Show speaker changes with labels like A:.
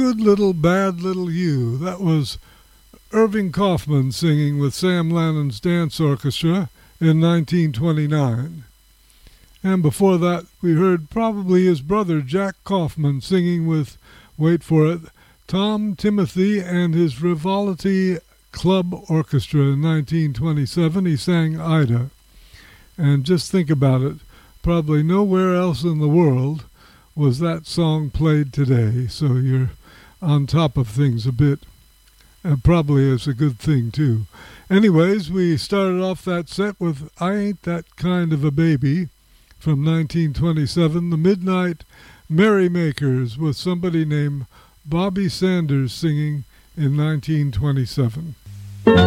A: Good Little Bad Little You. That was Irving Kaufman singing with Sam Lannon's Dance Orchestra in 1929. And before that, we heard probably his brother Jack Kaufman singing with, wait for it, Tom Timothy and his Frivolity Club Orchestra in 1927. He sang Ida. And just think about it, probably nowhere else in the world was that song played today, so you're on top of things a bit. And probably is a good thing, too. Anyways, we started off that set with I Ain't That Kind of a Baby from 1927, the Midnight Merrymakers with somebody named Bobby Sanders singing in 1927.